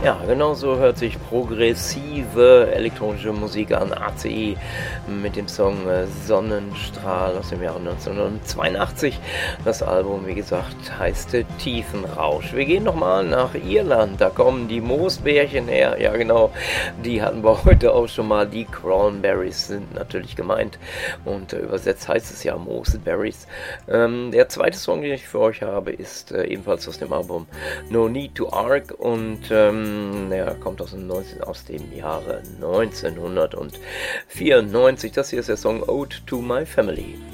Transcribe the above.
Ja, genau so hört sich progressive elektronische Musik an. ACE mit dem Song Sonnenstrahl aus dem Jahre 1982. Das Album, wie gesagt, heißt Tiefenrausch. Wir gehen nochmal nach Irland. Da kommen die Moosbärchen her. Ja, genau. Die hatten wir heute auch schon mal. Die Cranberries sind natürlich gemeint. Und übersetzt heißt es ja Moosberries. Der zweite Song, den ich für euch habe, ist ebenfalls aus dem Album No Need to Arc. Und er kommt aus dem Jahre 1994. Das hier ist der Song Ode to My Family.